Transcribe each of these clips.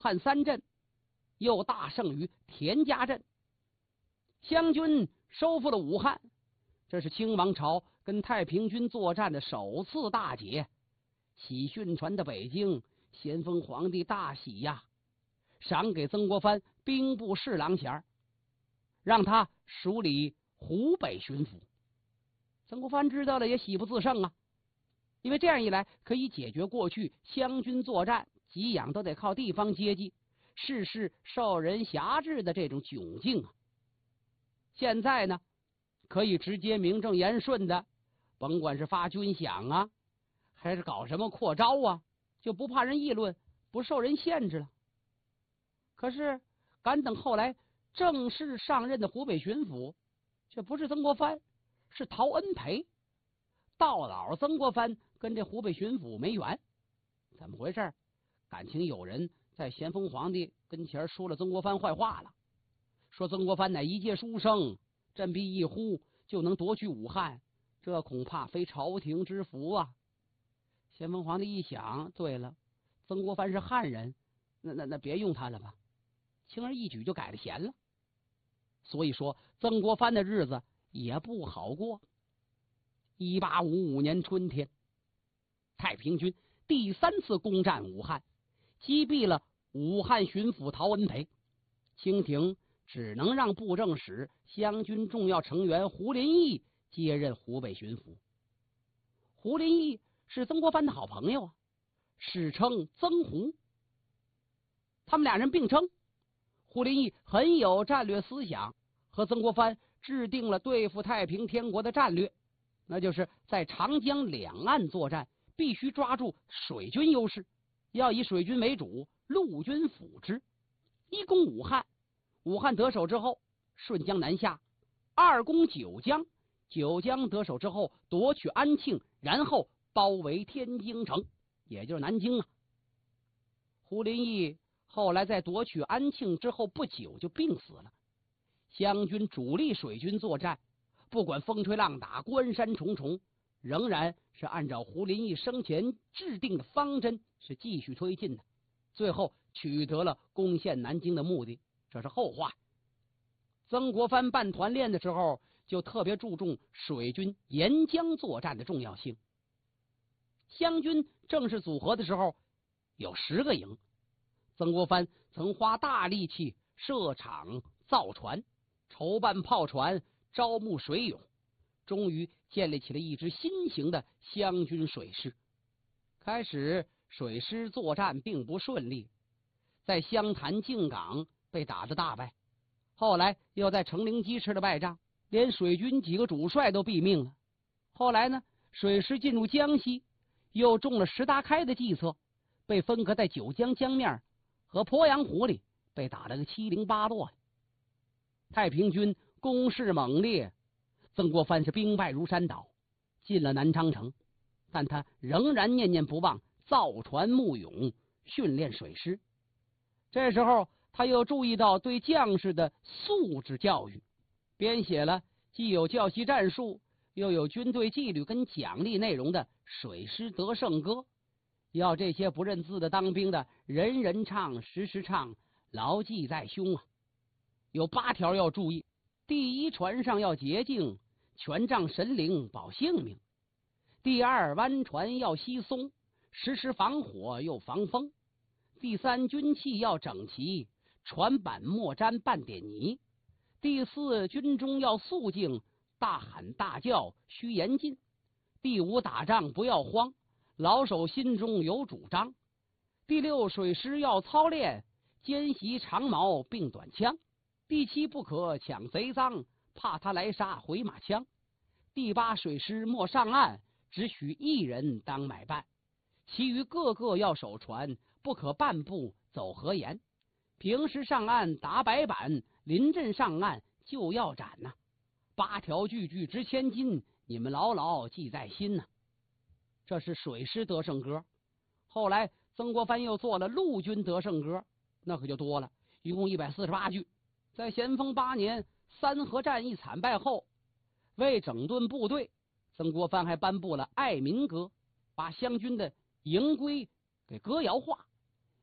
汉三镇，又大胜于田家镇。湘军收复了武汉，这是清王朝跟太平军作战的首次大捷。喜讯传到北京，咸丰皇帝大喜呀，赏给曾国藩兵部侍郎衔，让他署理湖北巡抚。曾国藩知道了也喜不自胜啊，因为这样一来可以解决过去湘军作战给养都得靠地方阶级，事事受人辖制的这种窘境啊。现在呢，可以直接名正言顺的，甭管是发军饷啊，还是搞什么扩招啊，就不怕人议论，不受人限制了。可是敢等后来正式上任的湖北巡抚，却不是曾国藩，是陶恩培。到老曾国藩跟这湖北巡抚没缘，怎么回事？感情有人在咸丰皇帝跟前说了曾国藩坏话了，说曾国藩乃一介书生，振臂一呼就能夺取武汉，这恐怕非朝廷之福啊。咸丰皇帝一想，对了，曾国藩是汉人，那别用他了吧，轻而易举就改了弦了。所以说曾国藩的日子也不好过。1855年春天，太平军第3次攻占武汉，击毙了武汉巡抚陶恩培。清廷只能让布政使湘军重要成员胡林翼接任湖北巡抚。胡林翼是曾国藩的好朋友啊，史称曾胡。他们俩人并称，胡林翼很有战略思想，和曾国藩制定了对付太平天国的战略，那就是在长江两岸作战必须抓住水军优势，要以水军为主，陆军辅之。一攻武汉，武汉得手之后顺江南下；二攻九江，九江得手之后夺取安庆，然后包围天津城，也就是南京啊。胡林翼后来在夺取安庆之后不久就病死了。湘军主力水军作战，不管风吹浪打，关山重重，仍然是按照胡林翼生前制定的方针是继续推进的，最后取得了攻陷南京的目的，这是后话。曾国藩办团练的时候就特别注重水军沿江作战的重要性。湘军正式组合的时候有10个营，曾国藩曾花大力气设厂造船，筹办炮船，招募水勇，终于建立起了一支新型的湘军水师。开始水师作战并不顺利，在湘潭靖港被打得大败，后来又在成陵矶吃了败仗，连水军几个主帅都毙命了。后来呢，水师进入江西，又中了石达开的计策，被分隔在九江江面和鄱阳湖里，被打了个七零八落。太平军攻势猛烈，曾国藩是兵败如山倒，进了南昌城，但他仍然念念不忘造船募勇，训练水师。这时候他又注意到对将士的素质教育，编写了既有教习战术，又有军队纪律跟奖励内容的水师得胜歌，要这些不认字的当兵的人人唱，时时唱，牢记在胸啊。有8条要注意：第一，船上要洁净，权杖神灵保性命；第二，弯船要稀松，时时防火又防风；第三，军器要整齐，船板莫沾半点泥；第四，军中要肃静，大喊大叫须严禁；第五，打仗不要慌，老手心中有主张；第六，水师要操练，兼习长矛并短枪；第七，不可抢贼赃，怕他来杀回马枪；第八，水师莫上岸，只许1人当买办，其余个个要守船，不可半步走河沿。平时上岸打白板，临阵上岸就要斩呐！8条句句值千金，你们牢牢记在心呐！这是水师得胜歌。后来曾国藩又做了陆军得胜歌，那可就多了，一共148句。在咸丰8年3河战役惨败后，为整顿部队，曾国藩还颁布了爱民歌，把湘军的营规给歌谣化，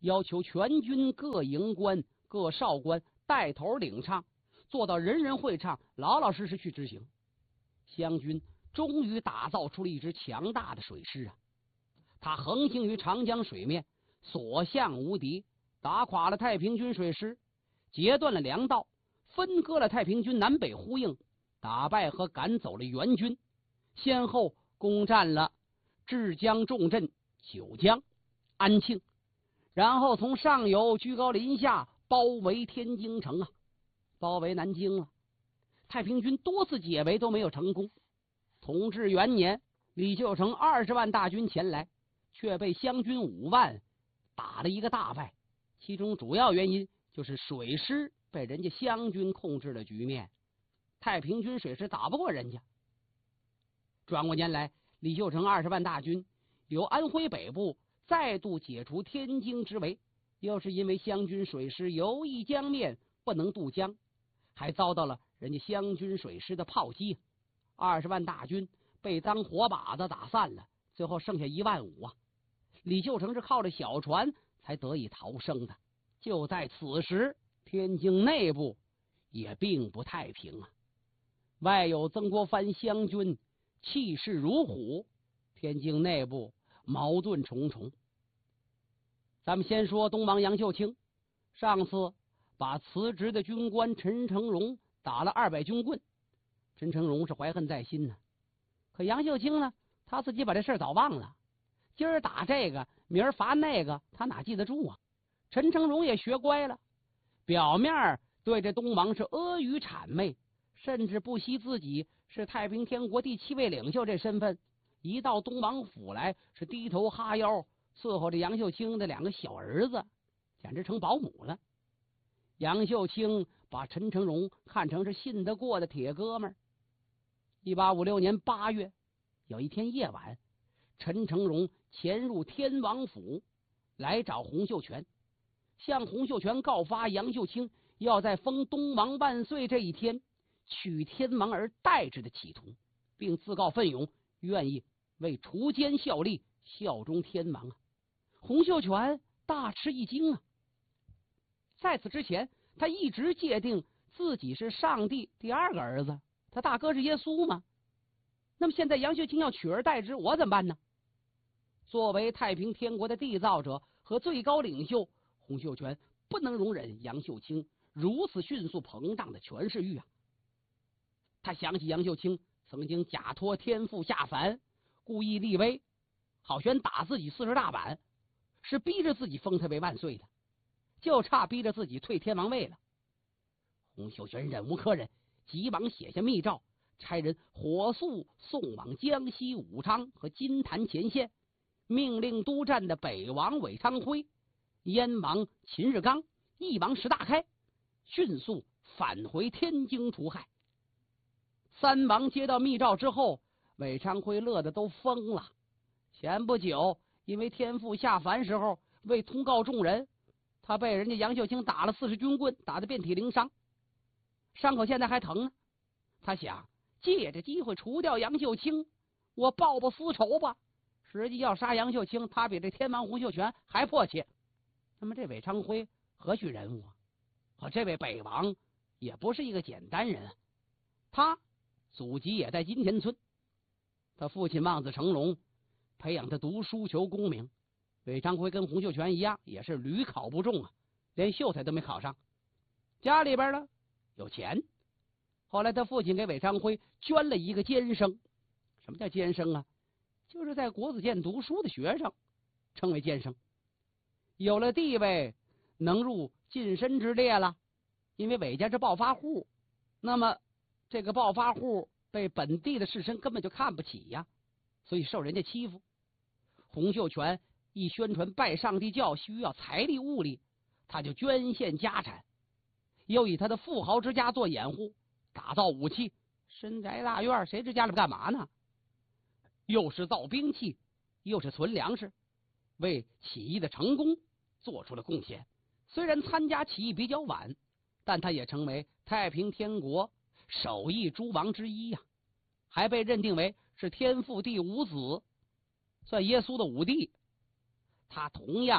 要求全军各营官、各少官带头领唱，做到人人会唱，老老实实去执行。湘军终于打造出了一支强大的水师啊！他横行于长江水面，所向无敌，打垮了太平军水师，截断了粮道，分割了太平军南北呼应，打败和赶走了援军，先后攻占了治江重镇九江、安庆，然后从上游居高临下包围天津城啊，包围南京了。太平军多次解围都没有成功。同治元年，李秀成20万大军前来，却被湘军5万打了一个大败。其中主要原因就是水师被人家湘军控制了局面，太平军水师打不过人家。转过年来，李秀成20万大军由安徽北部再度解除天津之围，又是因为湘军水师游弋江面不能渡江，还遭到了人家湘军水师的炮击，20万大军被当火把子打散了，最后剩下1万5啊！李秀成是靠着小船才得以逃生的。就在此时，天津内部也并不太平啊，外有曾国藩湘军气势如虎，天津内部矛盾重重。咱们先说东王杨秀清，上次把辞职的军官陈成荣打了200军棍，陈成荣是怀恨在心呢。可杨秀清呢，他自己把这事早忘了，今儿打这个，明儿罚那个，他哪记得住啊？陈成荣也学乖了，表面对这东王是阿谀谄媚，甚至不惜自己是太平天国第7位领袖这身份，一到东王府来是低头哈腰伺候着杨秀清的2个小儿子，简直成保姆了。杨秀清把陈成荣看成是信得过的铁哥们儿。1856年8月，有一天夜晚，陈成荣潜入天王府来找洪秀全，向洪秀全告发杨秀清要在封东王万岁这一天取天王而代之的企图，并自告奋勇愿意为除奸效力，效忠天王啊！洪秀全大吃一惊啊！在此之前，他一直界定自己是上帝第2个儿子，他大哥是耶稣吗？那么现在杨秀清要取而代之，我怎么办呢？作为太平天国的缔造者和最高领袖，洪秀全不能容忍杨秀清如此迅速膨胀的权势欲啊！他想起杨秀清曾经假托天父下凡，故意立威，好悬打自己40大板，是逼着自己封他为万岁的，就差逼着自己退天王位了。洪秀全忍无可忍，急忙写下密诏，差人火速送往江西武昌和金坛前线，命令督战的北王韦昌辉、燕王秦日刚、翼王石大开迅速返回天津除害。3王接到密诏之后，韦昌辉乐得都疯了。前不久因为天父下凡时候未通告众人，他被人家杨秀清打了40军棍，打得遍体鳞伤，伤口现在还疼呢。他想借着机会除掉杨秀清，我报报私仇吧。实际要杀杨秀清，他比这天王洪秀全还迫切。那么这韦昌辉何许人物啊？和这位北王也不是一个简单人啊。他祖籍也在金田村，他父亲望子成龙，培养他读书求功名。韦昌辉跟洪秀全一样，也是屡考不中啊，连秀才都没考上。家里边呢有钱，后来他父亲给韦昌辉捐了一个监生。什么叫监生啊？就是在国子监读书的学生，称为监生。有了地位，能入近身之列了。因为韦家是暴发户，那么这个暴发户被本地的士绅根本就看不起呀，所以受人家欺负。洪秀全一宣传拜上帝教需要财力物力，他就捐献家产，又以他的富豪之家做掩护，打造武器，深宅大院，谁知家里干嘛呢？又是造兵器，又是存粮食，为起义的成功做出了贡献。虽然参加起义比较晚，但他也成为太平天国首义诸王之一呀，还被认定为是天父第5子，算耶稣的5弟。他同样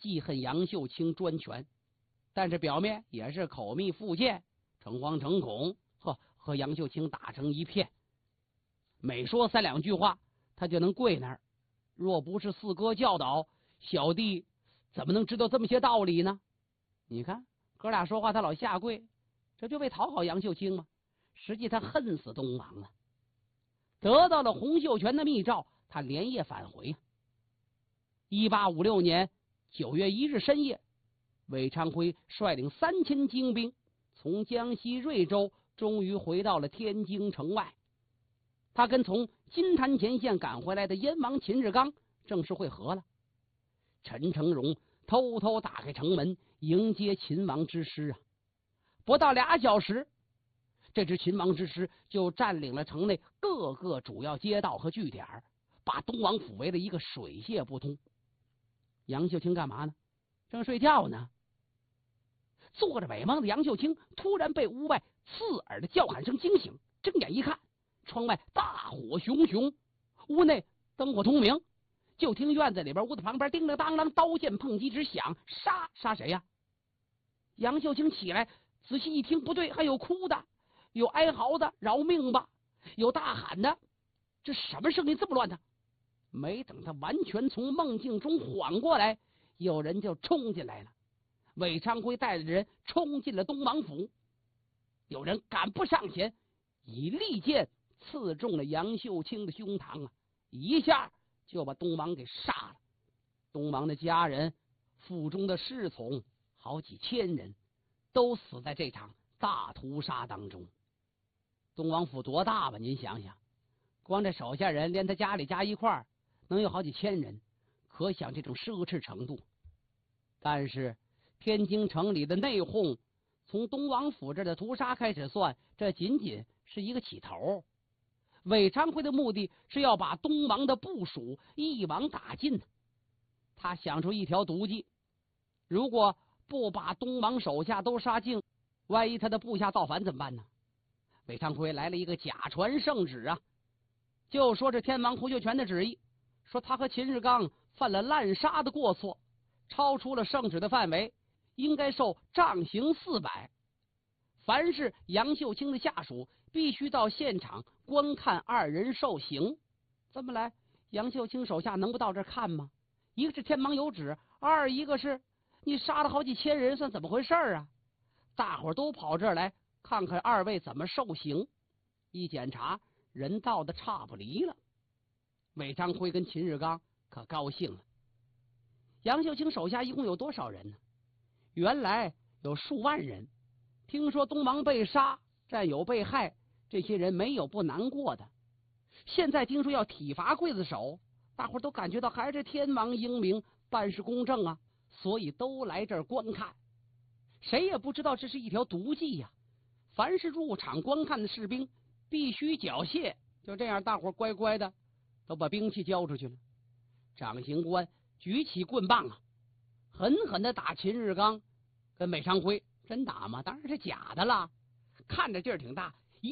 记恨杨秀清专权，但是表面也是口蜜腹剑，诚惶诚恐，和杨秀清打成一片。每说三两句话，他就能跪那儿。若不是四哥教导，小弟怎么能知道这么些道理呢？你看哥俩说话他老下跪，这就为讨好杨秀清吗？实际他恨死东王了。得到了洪秀全的密诏，他连夜返回。1856年9月1日深夜，韦昌辉率领3000精兵从江西瑞州终于回到了天津城外。他跟从金坛前线赶回来的燕王秦日刚正式会合了。陈成荣偷偷打开城门迎接秦王之师啊！不到2小时，这支秦王之师就占领了城内各个主要街道和据点，把东王府围了一个水泄不通。杨秀清干嘛呢？正睡觉呢。做着美梦的杨秀清突然被屋外刺耳的叫喊声惊醒，睁眼一看，窗外大火熊熊，屋内灯火通明，就听院子里边屋子旁边叮铃当啷，刀剑碰击直响。杀谁呀？杨秀清起来仔细一听，不对，还有哭的，有哀嚎的，饶命吧，有大喊的，这什么声音这么乱呢？没等他完全从梦境中缓过来，有人就冲进来了。韦昌辉带着人冲进了东王府，有人赶步上前，以利剑刺中了杨秀清的胸膛啊，一下就把东王给杀了。东王的家人、府中的侍从好几千人都死在这场大屠杀当中。东王府多大吧？您想想，光这手下人连他家里加一块儿能有好几千人，可想这种奢侈程度。但是天津城里的内讧，从东王府这的屠杀开始算，这仅仅是一个起头。韦昌辉的目的是要把东王的部属一网打尽。他想出一条毒计，如果不把东王手下都杀尽，万一他的部下造反怎么办呢？韦昌辉来了一个假传圣旨啊，就说这天王洪秀全的旨意，说他和秦日刚犯了滥杀的过错，超出了圣旨的范围，应该受杖刑400。凡是杨秀清的下属，必须到现场观看2人受刑。这么来，杨秀清手下能不到这儿看吗？一个是天王有旨，一个是你杀了好几千人，算怎么回事啊？大伙都跑这儿来看看2位怎么受刑。一检查，人到的差不离了。韦昌辉跟秦日刚可高兴了。杨秀清手下一共有多少人呢？原来有数万人。听说东王被杀，战友被害，这些人没有不难过的。现在听说要体罚刽子手，大伙都感觉到还是天王英明，办事公正啊，所以都来这儿观看。谁也不知道这是一条毒计呀。凡是入场观看的士兵必须缴械。就这样，大伙乖乖的都把兵器交出去了。掌刑官举起棍棒啊，狠狠的打秦日刚跟韦昌辉。真打吗？当然是假的了。看着劲儿挺大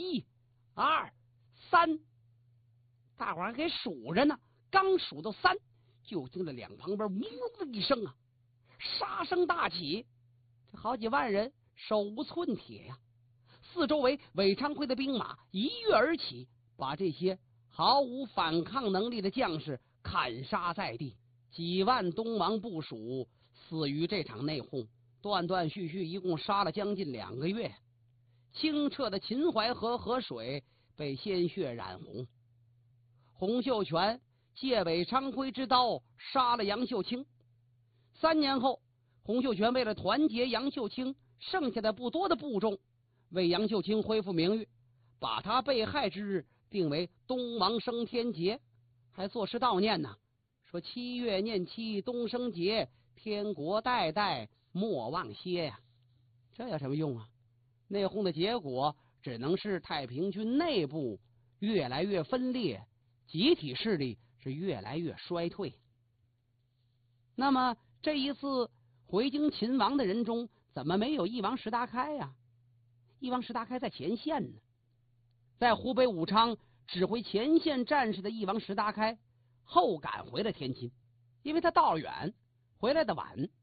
，1、2、3，大伙还给数着呢。刚数到3，就听着两旁边呜的一声啊，杀声大起。这好几万人手无寸铁呀，四周围韦昌辉的兵马一跃而起，把这些毫无反抗能力的将士砍杀在地。几万东王部属死于这场内讧。断断续续一共杀了将近2个月，清澈的秦淮河河水被鲜血染红。洪秀全借韦昌辉之刀杀了杨秀清。3年后，洪秀全为了团结杨秀清剩下的不多的部众，为杨秀清恢复名誉，把他被害之日定为东王升天节，还作诗悼念呢，说7月念7东升节，天国代代莫忘歇呀。这有什么用啊？内讧的结果只能是太平军内部越来越分裂，集体势力是越来越衰退。那么这一次回京勤王的人中，怎么没有翼王石达开呀？翼王石达开在前线呢。在湖北武昌指挥前线战士的翼王石达开后赶回了天津，因为他道远，回来的晚，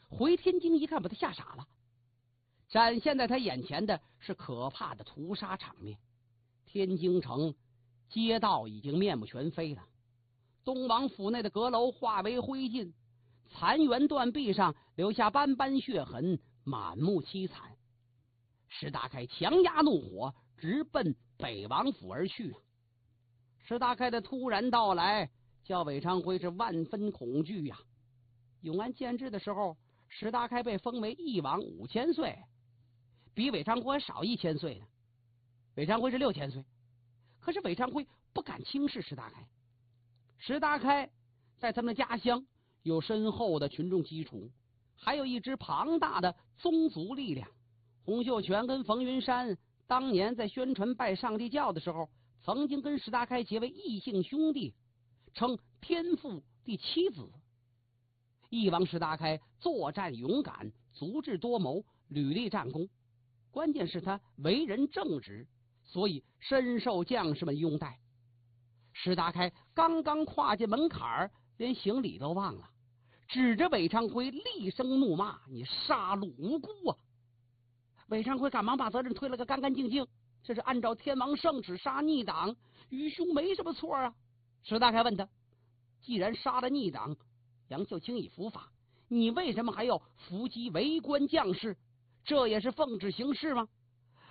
回天津一看，把他吓傻了。展现在他眼前的是可怕的屠杀场面。天津城街道已经面目全非了，东王府内的阁楼化为灰烬，残垣断壁上留下斑斑血痕，满目凄惨。石达开强压怒火，直奔北王府而去。石达开的突然到来叫韦昌辉是万分恐惧呀。永安建制的时候，石达开被封为义王5000岁，比韦昌辉还少1000岁呢。韦昌辉是6000岁，可是韦昌辉不敢轻视石达开。石达开在他们的家乡有深厚的群众基础，还有一支庞大的宗族力量。洪秀全跟冯云山当年在宣传拜上帝教的时候，曾经跟石达开结为异姓兄弟，称天父第7子。义王石达开作战勇敢，足智多谋，屡立战功。关键是他为人正直，所以深受将士们拥戴。石达开刚刚跨进门槛，连行礼都忘了，指着韦昌辉厉声怒骂：“你杀戮无辜啊！”韦昌辉赶忙把责任推了个干干净净，这是按照天王圣旨杀逆党，愚兄没什么错啊。石达开问他：“既然杀了逆党，杨秀清已伏法，你为什么还要伏击为官将士？这也是奉旨行事吗？”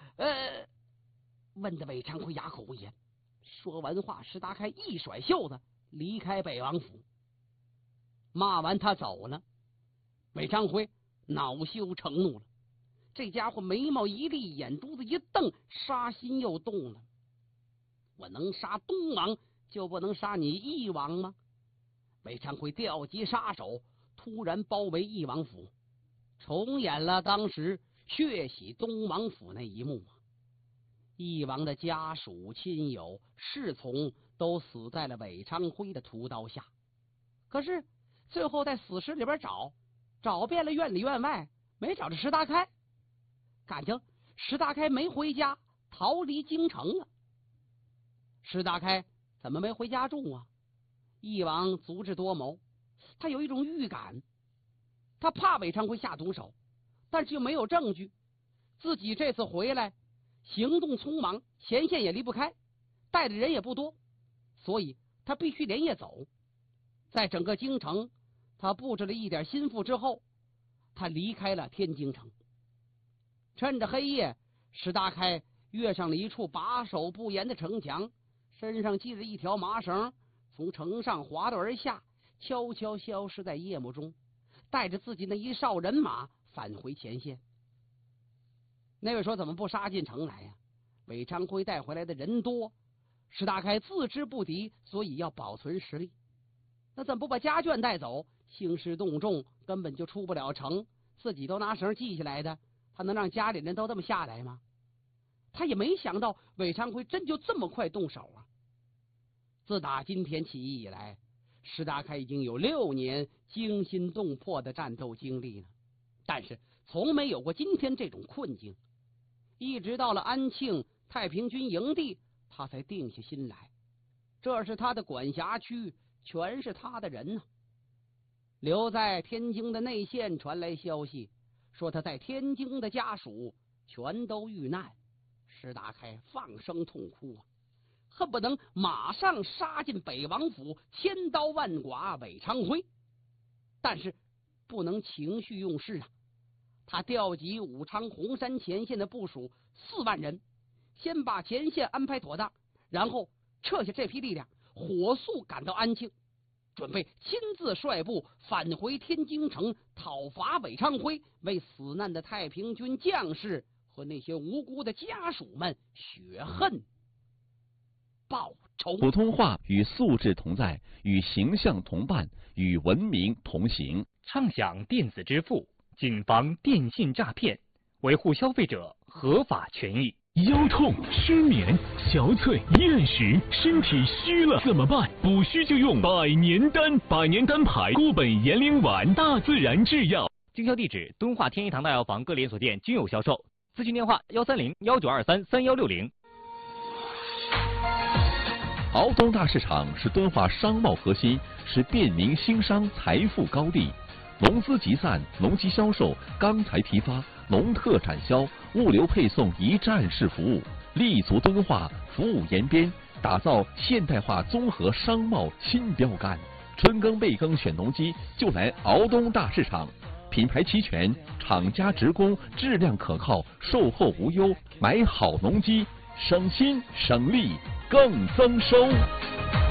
问的韦昌辉哑口无言。说完话，石达开一甩袖子离开北王府。骂完他走了，韦昌辉恼羞成怒了。这家伙眉毛一立，眼珠子一瞪，杀心又动了。我能杀东王，就不能杀你义王吗？韦昌辉调集杀手，突然包围义王府，重演了当时血洗东王府那一幕。义王的家属、亲友、侍从都死在了韦昌辉的屠刀下。可是最后在死尸里边找遍了院里院外，没找着石达开。感情石达开没回家，逃离京城了。石达开怎么没回家住啊？义王足智多谋，他有一种预感，他怕韦昌辉下毒手，但是又没有证据，自己这次回来行动匆忙，前线也离不开，带的人也不多，所以他必须连夜走。在整个京城他布置了一点心腹之后，他离开了天津城。趁着黑夜，石达开跃上了一处把守不严的城墙，身上系着一条麻绳，从城上滑落而下，悄悄消失在夜幕中，带着自己那一哨人马返回前线。那位说怎么不杀进城来呀？韦昌辉带回来的人多，石达开自知不敌，所以要保存实力。那怎么不把家眷带走？兴师动众，根本就出不了城，自己都拿绳系下来的，他能让家里人都这么下来吗？他也没想到韦昌辉真就这么快动手啊！自打今天起义以来，石达开已经有6年惊心动魄的战斗经历了，但是从没有过今天这种困境。一直到了安庆太平军营地，他才定下心来。这是他的管辖区，全是他的人呢。留在天津的内线传来消息，说他在天津的家属全都遇难。石达开放声痛哭啊，恨不能马上杀进北王府，千刀万剐韦昌辉。但是不能情绪用事啊，他调集武昌洪山前线的部署4万人，先把前线安排妥当，然后撤下这批力量，火速赶到安庆，准备亲自率部返回天津城，讨伐韦昌辉，为死难的太平军将士和那些无辜的家属们雪恨报仇。 普通话与素质同在，与形象同伴，与文明同行。 畅享电子支付，谨防电信诈骗，维护消费者合法权益。 腰痛、失眠、憔悴、厌食，身体虚了怎么办？补虚就用百年丹，百年丹牌固本延龄丸，大自然制药。 经销地址：敦化天一堂大药房各连锁店均有销售。咨询电话：130-1923-3160。 敖东大市场是敦化商贸核心，是便民兴商财富高地。 农资集散、农机销售、钢材批发、农特产销、物流配送一站式服务，立足敦化，服务延边，打造现代化综合商贸新标杆。春耕备耕选农机，就来敖东大市场。品牌齐全，厂家直供，质量可靠，售后无忧。买好农机，省心省力更增收。